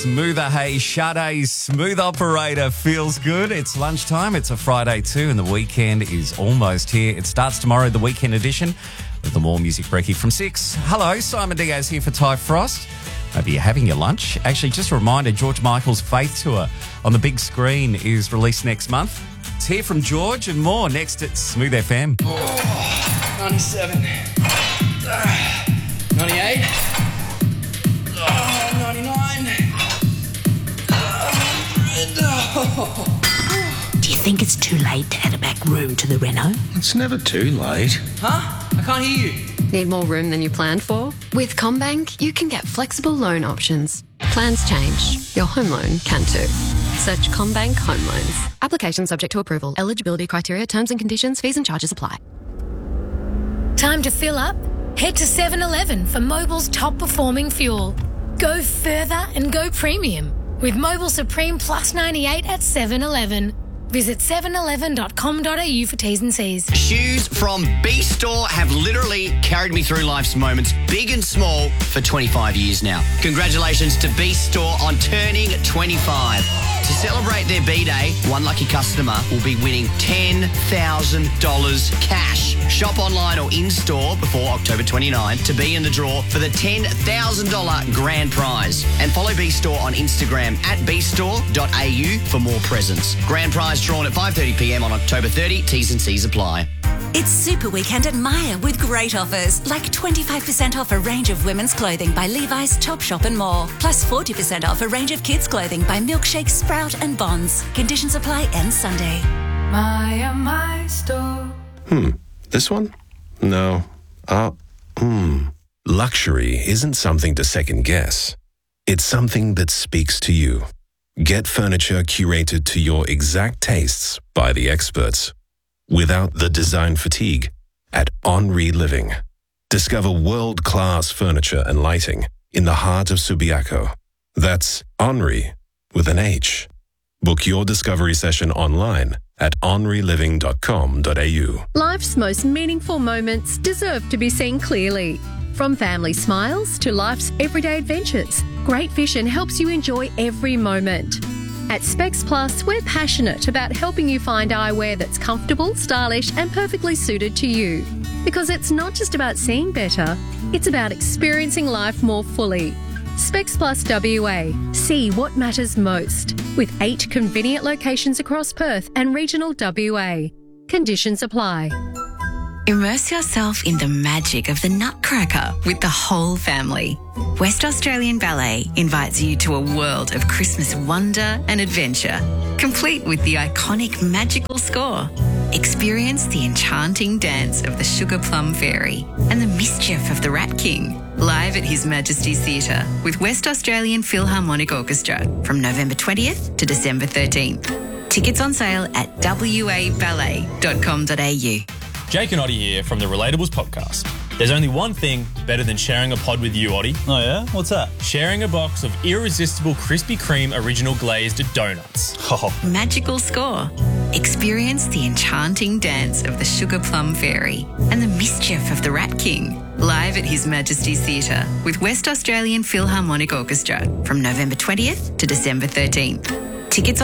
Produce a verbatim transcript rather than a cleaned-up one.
smoother. Hey, Sade's Smooth Operator feels good. It's lunchtime. It's a Friday too, and the weekend is almost here. It starts tomorrow, the weekend edition of the More Music Brekkie from six. Hello, Simon Diaz here for Ty Frost. Maybe you're having your lunch. Actually, just a reminder, George Michael's Faith Tour on the big screen is released next month. It's here from George and more next at Smooth F M. Oh, ninety-seven. Uh, ninety-eight. Oh, ninety-nine. Oh. Do you think it's too late to add a back room to the reno? It's never too late. Huh? I can't hear you. Need more room than you planned for? With CommBank, you can get flexible loan options. Plans change. Your home loan can too. Search CommBank Home Loans. Application subject to approval. Eligibility criteria, terms and conditions, fees and charges apply. Time to fill up? Head to seven eleven for Mobil's top performing fuel. Go further and go premium with Mobil Supreme Plus ninety-eight at seven eleven. Visit seven eleven dot com dot a u for T's and C's. Shoes from B Store have literally carried me through life's moments, big and small, for twenty-five years now. Congratulations to B Store on turning twenty-five. To celebrate their B-Day, one lucky customer will be winning ten thousand dollars cash. Shop online or in-store before October twenty-ninth to be in the draw for the ten thousand dollars grand prize. And follow B Store on Instagram at b store dot a u for more presents. Grand prize drawn at five thirty p m on October thirtieth. T's and C's apply. It's Super Weekend at Myer with great offers, like twenty-five percent off a range of women's clothing by Levi's, Topshop and more, plus forty percent off a range of kids' clothing by Milkshake, Sprout and Bonds. Conditions apply end Sunday. Myer, my store. Hmm. This one? No. Uh, hmm. Luxury isn't something to second guess. It's something that speaks to you. Get furniture curated to your exact tastes by the experts, without the design fatigue, at Henri Living. Discover world-class furniture and lighting in the heart of Subiaco. That's Henri with an H. Book your discovery session online at henri living dot com dot a u. Life's most meaningful moments deserve to be seen clearly. From family smiles to life's everyday adventures, Great Vision helps you enjoy every moment. At Specs Plus, we're passionate about helping you find eyewear that's comfortable, stylish and perfectly suited to you. Because it's not just about seeing better, it's about experiencing life more fully. Specs Plus W A. See what matters most. With eight convenient locations across Perth and regional W A. Conditions apply. Immerse yourself in the magic of the Nutcracker with the whole family. West Australian Ballet invites you to a world of Christmas wonder and adventure, complete with the iconic magical score. Experience the enchanting dance of the Sugar Plum Fairy and the mischief of the Rat King, live at His Majesty's Theatre with West Australian Philharmonic Orchestra from November twentieth to December thirteenth. Tickets on sale at w a ballet dot com dot a u. Jake and Oddie here from the Relatables podcast. There's only one thing better than sharing a pod with you, Oddie. Oh yeah? What's that? Sharing a box of irresistible Krispy Kreme original glazed donuts. Oh. Magical score. Experience the enchanting dance of the Sugar Plum Fairy and the mischief of the Rat King, live at His Majesty's Theatre with West Australian Philharmonic Orchestra from November twentieth to December thirteenth. Tickets on